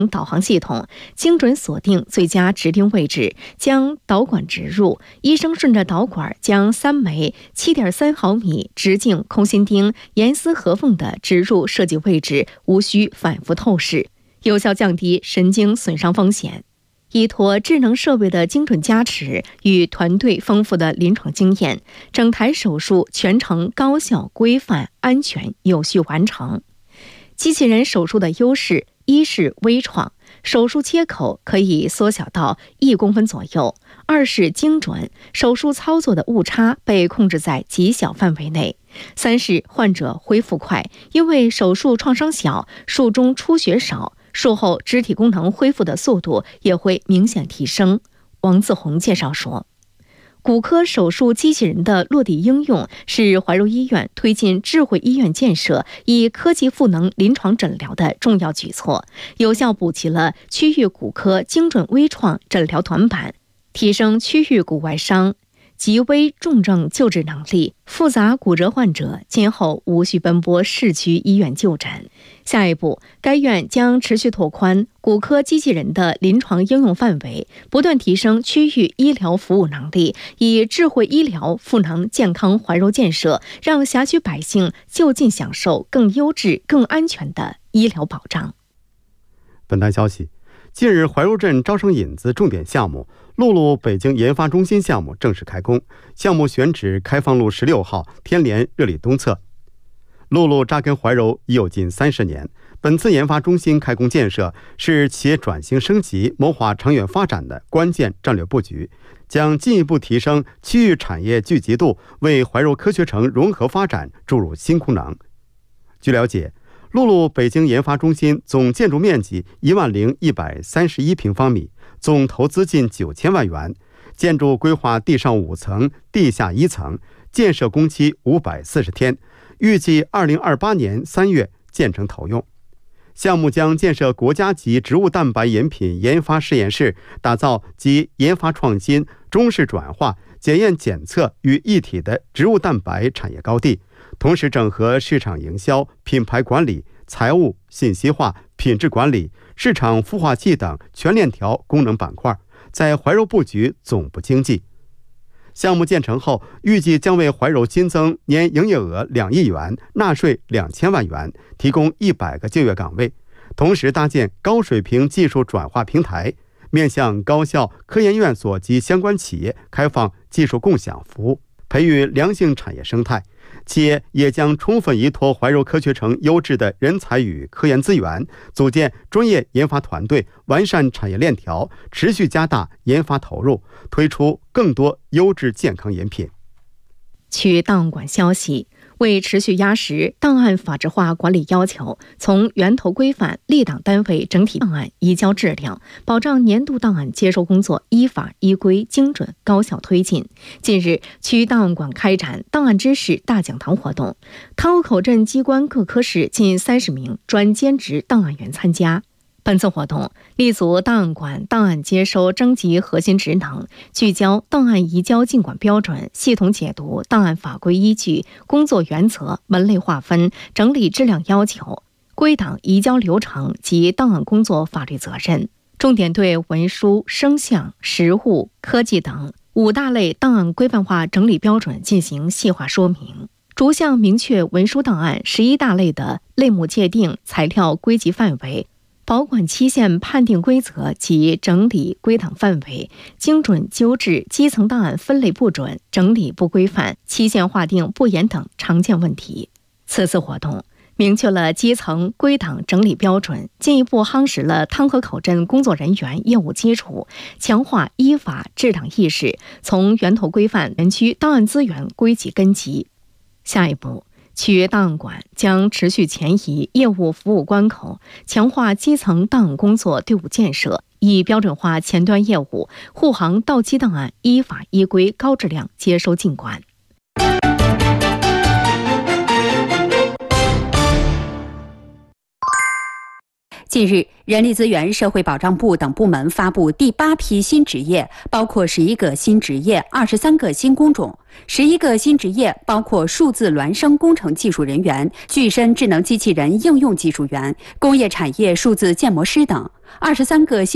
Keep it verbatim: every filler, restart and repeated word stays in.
导航系统，精准锁定最佳指定位置，将导管植入。医生顺着导管将三枚 七点三毫米直径空心钉严丝合缝地植入设计位置，无需反复透视，有效降低神经损伤风险。依托智能设备的精准加持与团队丰富的临床经验，整台手术全程高效、规范、安全、有序完成。机器人手术的优势，一是微创，手术切口可以缩小到一公分左右；二是精准，手术操作的误差被控制在极小范围内；三是患者恢复快，因为手术创伤小，术中出血少，术后肢体功能恢复的速度也会明显提升。王自红介绍说，骨科手术机器人的落地应用是怀柔医院推进智慧医院建设、以科技赋能临床诊疗的重要举措，有效补齐了区域骨科精准微创诊疗短板，提升区域骨外伤极危重症救治能力，复杂骨折患者今后无需奔波市区医院就诊。下一步，该院将持续拓宽骨科机器人的临床应用范围，不断提升区域医疗服务能力，以智慧医疗赋能健康怀柔建设，让辖区百姓就近享受更优质、更安全的医疗保障。 本台消息，近日怀柔镇招商引资重点项目陆路北京研发中心项目正式开工，项目选址开放路十六号天联热里东侧。陆路扎根怀柔已有近三十年，本次研发中心开工建设是企业转型升级、谋划长远发展的关键战略布局，将进一步提升区域产业聚集度，为怀柔科学城融合发展注入新功能。据了解，陆路北京研发中心总建筑面积一万零一百三十一平方米，总投资近九千万元，建筑规划地上五层、地下一层，建设工期五百四十天，预计二零二八年三月建成投用。项目将建设国家级植物蛋白饮品研发实验室，打造集研发创新、中式转化、检验检测于一体的植物蛋白产业高地，同时整合市场营销、品牌管理、财务、信息化、品质管理、市场孵化器等全链条功能板块，在怀柔布局总部经济。项目建成后，预计将为怀柔新增年营业额两亿元、纳税两千万元，提供一百个就业岗位，同时搭建高水平技术转化平台，面向高校、科研院所及相关企业开放技术共享服务，培育良性产业生态。企业也将充分依托怀柔科学城优质的人才与科研资源，组建专业研发团队，完善产业链条，持续加大研发投入，推出更多优质健康饮品。 据档案馆消息，为持续压实档案法制化管理要求，从源头规范立档单位整体档案移交质量，保障年度档案接收工作依法依规、精准高效推进。近日，区档案馆开展档案知识大讲堂活动，汤沟口镇机关各科室近三十名专兼职档案员参加。本次活动立足档案馆档案接收征集核心职能，聚焦档案移交进管标准，系统解读档案法规依据、工作原则、门类划分、整理质量要求、归档移交流程及档案工作法律责任，重点对文书、声像、实物、科技等五大类档案规范化整理标准进行细化说明，逐项明确文书档案十一大类的类目界定、材料归集范围、保管期限判定规则及整理归档范围，精准纠治基层档案分类不准、整理不规范、期限划定不严等常见问题。此次活动明确了基层归档整理标准，进一步夯实了汤河口镇工作人员业务基础，强化依法治党意识，从源头规范园区档案资源归集根基。下一步，区档案馆将持续前移业务服务关口，强化基层档案工作队伍建设，以标准化前端业务，护航到期档案依法依规高质量接收进管。 近日，人力资源社会保障部等部门发布第八批新职业，包括十一个新职业、二十三个新工种。十一个新职业包括数字孪生工程技术人员、具身智能机器人应用技术员、工业产业数字建模师等。二十三个新